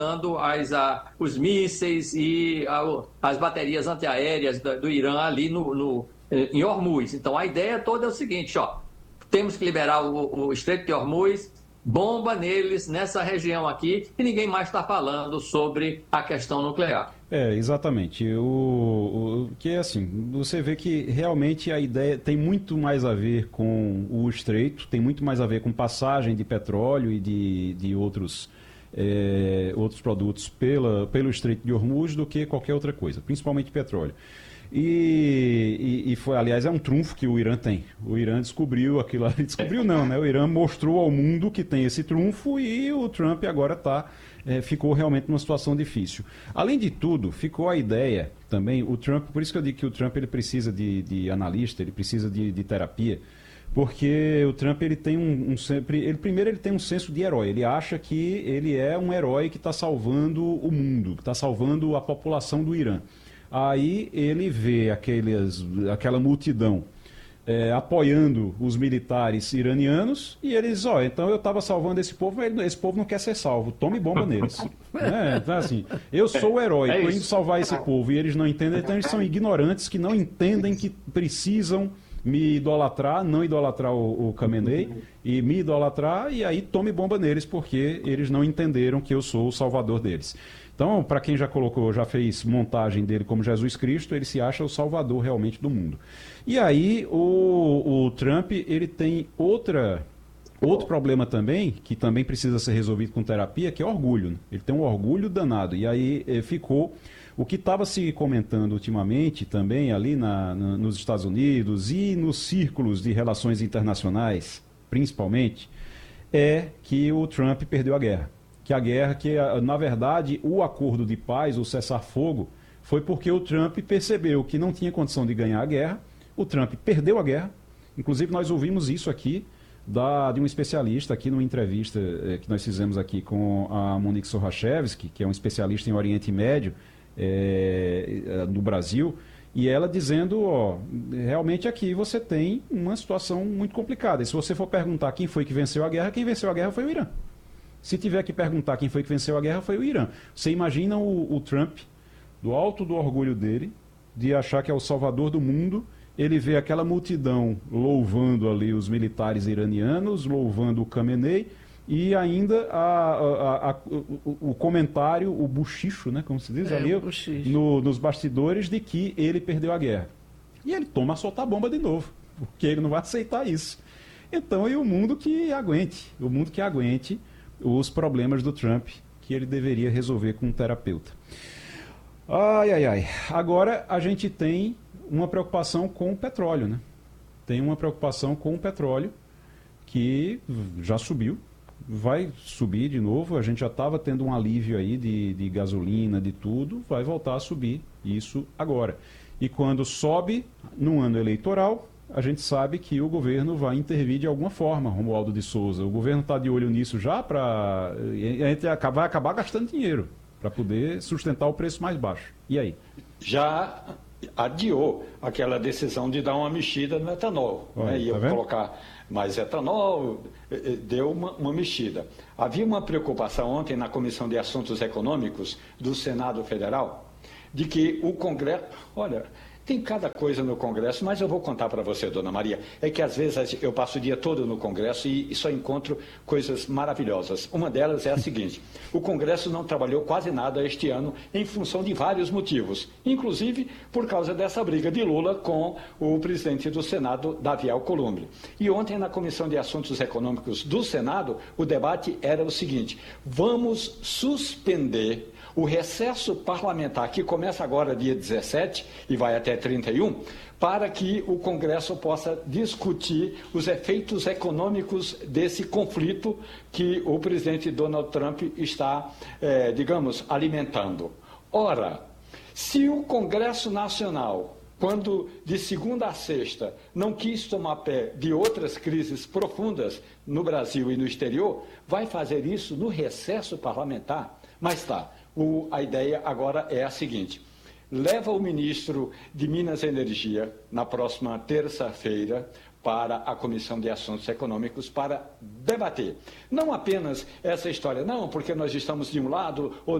os mísseis e as baterias antiaéreas do Irã ali em Hormuz. Então, a ideia toda é o seguinte, ó, temos que liberar o Estreito de Hormuz, bomba neles, nessa região aqui, e ninguém mais está falando sobre a questão nuclear. Exatamente. Que é assim, você vê que realmente a ideia tem muito mais a ver com o Estreito, tem muito mais a ver com passagem de petróleo e de outros produtos pelo Estreito de Hormuz do que qualquer outra coisa, principalmente petróleo. E foi, aliás, é um trunfo que o Irã tem. O Irã descobriu aquilo ali. Descobriu não, né? O Irã mostrou ao mundo que tem esse trunfo e o Trump agora ficou realmente numa situação difícil. Além de tudo, ficou a ideia também, o Trump, por isso que eu digo que o Trump ele precisa de analista, ele precisa de terapia, porque o Trump ele tem primeiro ele tem um senso de herói, ele acha que ele é um herói que está salvando o mundo, que está salvando a população do Irã. Aí ele vê aquela multidão apoiando os militares iranianos e ele diz, então eu estava salvando esse povo, mas esse povo não quer ser salvo, tome bomba neles. Então, assim, eu sou o herói, estou indo salvar esse povo e eles não entendem, então eles são ignorantes que não entendem que precisam me idolatrar, não idolatrar o Khamenei e me idolatrar e aí tome bomba neles porque eles não entenderam que eu sou o salvador deles. Então, para quem já fez montagem dele como Jesus Cristo, ele se acha o salvador realmente do mundo. E aí o Trump ele tem outro problema também, que também precisa ser resolvido com terapia, que é orgulho. Né? Ele tem um orgulho danado. E aí ficou o que estava se comentando ultimamente também ali nos Estados Unidos e nos círculos de relações internacionais, principalmente, é que o Trump perdeu a guerra. Na verdade, o acordo de paz, o cessar-fogo, foi porque o Trump percebeu que não tinha condição de ganhar a guerra, o Trump perdeu a guerra, inclusive nós ouvimos isso aqui de um especialista aqui numa entrevista que nós fizemos aqui com a Monique Sorachevsky, que é um especialista em Oriente Médio do Brasil, e ela dizendo, realmente aqui você tem uma situação muito complicada. E se você for perguntar quem foi que venceu a guerra, quem venceu a guerra foi o Irã. Se tiver que perguntar quem foi que venceu a guerra, foi o Irã. Você imagina o Trump, do alto do orgulho dele, de achar que é o salvador do mundo, ele vê aquela multidão louvando ali os militares iranianos, louvando o Khamenei, e ainda o comentário, o buchicho, né, como se diz ali, nos bastidores, de que ele perdeu a guerra. E ele toma a soltar a bomba de novo, porque ele não vai aceitar isso. Então, o mundo que aguente os problemas do Trump, que ele deveria resolver com um terapeuta. Agora a gente tem uma preocupação com o petróleo, né? Tem uma preocupação com o petróleo que já subiu, vai subir de novo, a gente já estava tendo um alívio aí de gasolina, de tudo, vai voltar a subir isso agora. E quando sobe num ano eleitoral, a gente sabe que o governo vai intervir de alguma forma, Romualdo de Souza. O governo está de olho nisso já para... A gente vai acabar gastando dinheiro para poder sustentar o preço mais baixo. E aí? Já adiou aquela decisão de dar uma mexida no etanol. Ia colocar mais etanol, deu uma mexida. Havia uma preocupação ontem na Comissão de Assuntos Econômicos do Senado Federal de que o Congresso... Olha... Tem cada coisa no Congresso, mas eu vou contar para você, dona Maria. É que às vezes eu passo o dia todo no Congresso e só encontro coisas maravilhosas. Uma delas é a seguinte: o Congresso não trabalhou quase nada este ano em função de vários motivos, inclusive por causa dessa briga de Lula com o presidente do Senado, Davi Alcolumbre. E ontem, na Comissão de Assuntos Econômicos do Senado, o debate era o seguinte: vamos suspender o recesso parlamentar, que começa agora dia 17 e vai até 31, para que o Congresso possa discutir os efeitos econômicos desse conflito que o presidente Donald Trump está, alimentando. Ora, se o Congresso Nacional, quando de segunda a sexta não quis tomar pé de outras crises profundas no Brasil e no exterior, vai fazer isso no recesso parlamentar? Mas a ideia agora é a seguinte: leva o ministro de Minas e Energia na próxima terça-feira para a Comissão de Assuntos Econômicos para debater. Não apenas essa história, não, porque nós estamos de um lado ou